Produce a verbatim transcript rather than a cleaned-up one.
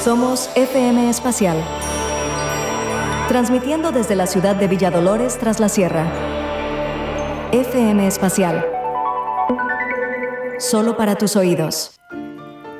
Somos F M Espacial, transmitiendo desde la ciudad de Villa Dolores tras la sierra. F M Espacial, solo para tus oídos.